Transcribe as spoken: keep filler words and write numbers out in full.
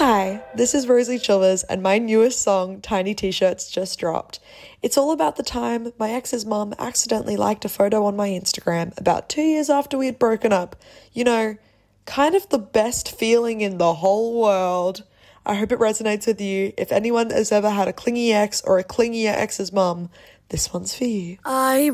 Hi, this is Rosalie Chilvers, and my newest song, Tiny T-Shirts, just dropped. It's all about the time my ex's mum accidentally liked a photo on my Instagram about two years after we had broken up. You know, kind of the best feeling in the whole world. I hope it resonates with you. If anyone has ever had a clingy ex or a clingier ex's mum, this one's for you. I